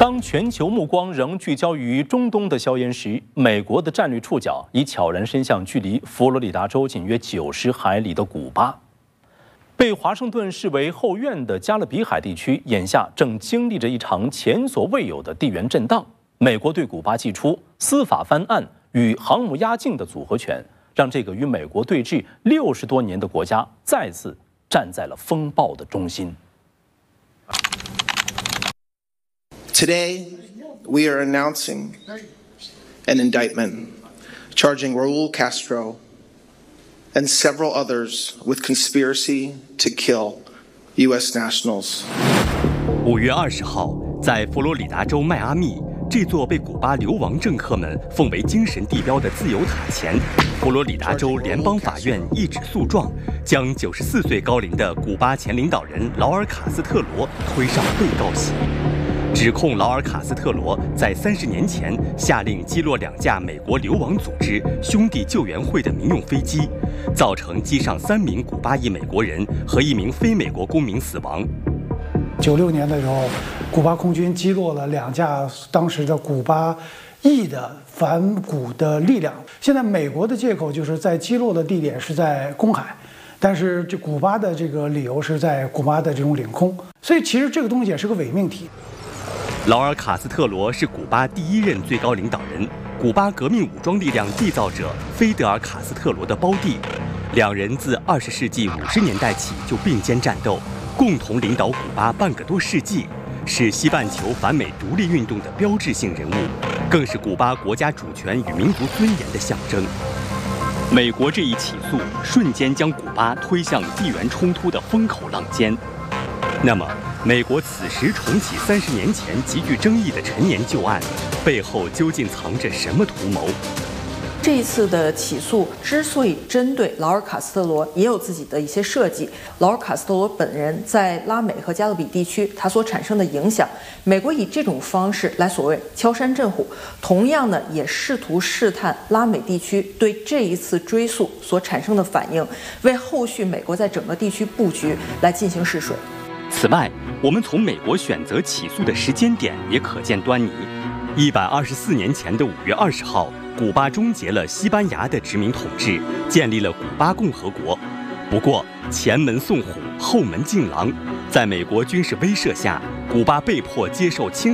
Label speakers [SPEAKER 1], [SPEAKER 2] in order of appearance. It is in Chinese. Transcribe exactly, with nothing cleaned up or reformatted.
[SPEAKER 1] 当全球目光仍聚焦于中东的硝烟时，美国的战略触角已悄然伸向距离佛罗里达州仅约九十海里的古巴。被华盛顿视为后院的加勒比海地区，眼下正经历着一场前所未有的地缘震荡。美国对古巴祭出司法翻案与航母压境的组合拳，让这个与美国对峙六十多年的国家再次站在了风暴的中心。
[SPEAKER 2] Today, we are announcing an indictment charging Raul Castro and several others with conspiracy to kill U S nationals.
[SPEAKER 3] 五月二十号，在佛罗里达州迈阿密这座被古巴流亡政客们奉为精神地标的自由塔前，佛罗里达州联邦法院一纸诉状，将九十四岁高龄的古巴前领导人劳尔·卡斯特罗推上被告席。指控劳尔·卡斯特罗在三十年前下令击落两架美国流亡组织兄弟救援会的民用飞机，造成机上三名古巴裔美国人和一名非美国公民死亡。
[SPEAKER 4] 九六年的时候，古巴空军击落了两架当时的古巴裔的反古的力量。现在美国的借口就是在击落的地点是在公海，但是这古巴的这个理由是在古巴的这种领空，所以其实这个东西也是个伪命题。
[SPEAKER 3] 劳尔·卡斯特罗是古巴第一任最高领导人，古巴革命武装力量缔造者菲德尔·卡斯特罗的胞弟。两人自二十世纪五十年代起就并肩战斗，共同领导古巴半个多世纪，是西半球反美独立运动的标志性人物，更是古巴国家主权与民族尊严的象征。美国这一起诉瞬间将古巴推向地缘冲突的风口浪尖。那么，美国此时重启三十年前极具争议的陈年旧案，背后究竟藏着什么图谋？
[SPEAKER 5] 这一次的起诉之所以针对劳尔·卡斯特罗，也有自己的一些设计。劳尔·卡斯特罗本人在拉美和加勒比地区他所产生的影响，美国以这种方式来所谓敲山震虎，同样呢也试图试探拉美地区对这一次追诉所产生的反应，为后续美国在整个地区布局来进行试水。
[SPEAKER 3] 此外，我们从美国选择起诉的时间点也可见端倪。一百二十四年前的五月二十号，古巴终结了西班牙的殖民统治，建立了古巴共和国。不过，前门送虎，后门进狼，在美国军事威慑下，古巴被迫接受清